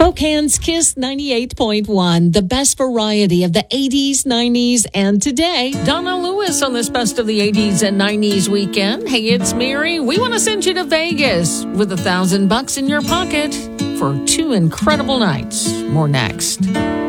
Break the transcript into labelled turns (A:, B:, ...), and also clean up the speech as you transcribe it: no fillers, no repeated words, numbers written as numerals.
A: Spokane's Kiss 98.1, the best variety of the 80s, 90s, and today. Donna Lewis on this Best of the 80s and 90s weekend. Hey, it's Mary. We want to send you to Vegas with $1,000 in your pocket for 2 incredible nights. More next.